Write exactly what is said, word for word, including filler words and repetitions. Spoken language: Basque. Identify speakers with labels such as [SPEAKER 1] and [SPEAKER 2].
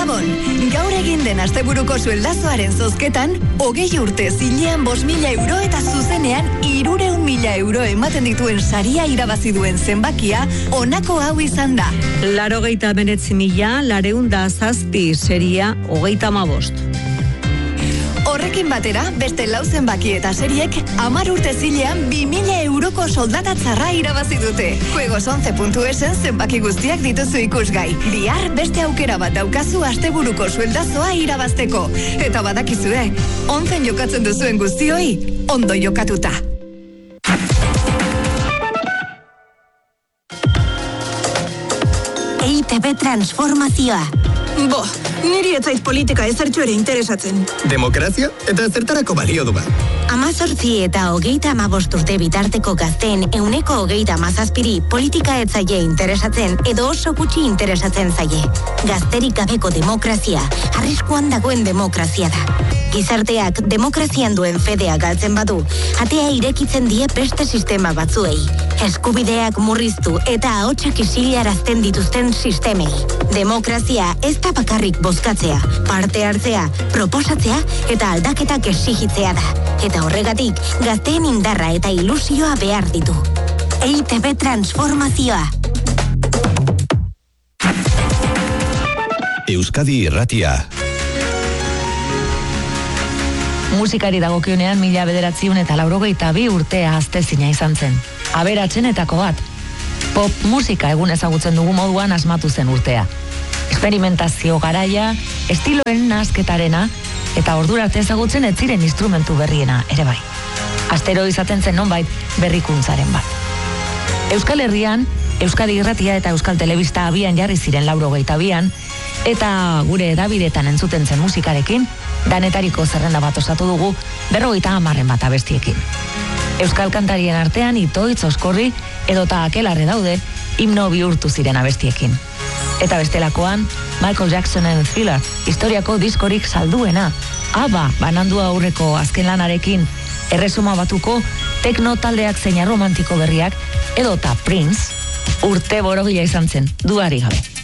[SPEAKER 1] Gabon, gaur egin den asteburuko sueldazoaren zozketan, hogei urte zilean bost mila euro eta zuzenean hirureun mila euro ematen dituen saria irabazi duen zenbakia, honako hau izan da.
[SPEAKER 2] Larogeita hemeretzi mila, lareun da zazpi, seria hogeita hamabost.
[SPEAKER 1] Horrekin batera, beste lau zenbaki eta seriek, hamar urte zilean bi mila euroko soldatatzarra irabazi dute. Juegos once puntu esen zenbaki guztiak dituzu ikusgai. Bihar beste aukera bat daukazu asteburuko sueldazoa irabazteko. Eta badakizue, onzen jokatzen duzuen guztioi, ondo jokatuta.
[SPEAKER 3] E I Te Be transformazioa.
[SPEAKER 4] Bo, niri etzait politika ezertxo ere interesatzen.
[SPEAKER 5] Demokrazia eta zertarako balio du ba.
[SPEAKER 3] Amazortzi eta hogeita amabost urte bitarteko gazteen euneko hogeita amazazpiri politika etzaie interesatzen edo oso gutxi interesatzen zaie. Gazterik gabeko demokrazia, arriskuan dagoen demokrazia da. Gizarteak demokrazian duen fedea galtzen badu, atea irekitzen die beste sistema batzuei. Eskubideak murriztu eta ahotsak isilarazten dituzten sistemei. Demokrazia ez da bakarrik bozkatzea, parte hartzea, proposatzea eta aldaketak exigitzea da. Eta horregatik, gazteen indarra eta ilusioa behar ditu. E I Te Be transformazioa.
[SPEAKER 6] Euskadi Irratia.
[SPEAKER 7] Musikari dagokionean mila bederatziun eta laurogeita bi urtea aztezina izan zen. Aberatsenetako bat. Pop musika egun ezagutzen dugu moduan asmatu zen urtea. Experimentazio garaia, estiloen nazketarena, eta ordura arte ezagutzen ez ziren instrumentu berriena ere bai. Astero izaten zen nonbait berrikuntzaren bat. Euskal Herrian, Euskadi Irratia eta Euskal Telebista abian jarri ziren laurogeita bian, eta gure edabidetan entzuten zen musikarekin, danetariko zerrenda bat osatu dugu berrogeita hamarren bat abestiekin. Euskal kantarien artean Itoitz, Oskorri edota Akelarre daude himno bihurtu ziren abestiekin. Eta bestelakoan, Michael Jacksonen Thriller, historiako diskorik salduena, ABBA banandua aurreko azken lanarekin, erresuma batuko tekno taldeak zeina romantiko berriak, edota Prince, urte borogia izan zen, dudarik gabe.